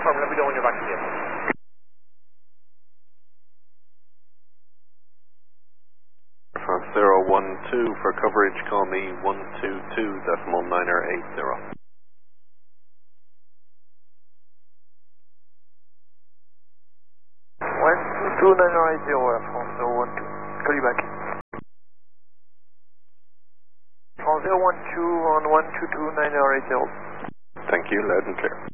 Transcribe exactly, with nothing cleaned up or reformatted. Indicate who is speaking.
Speaker 1: confirm, let me know when you're back again.
Speaker 2: France zero one two for coverage, call me one two two decimal niner eight zero.
Speaker 3: one two two niner eight zero, Air France zero one two. Call you back. France zero one two on one two two niner eight zero.
Speaker 2: Thank you, loud and clear.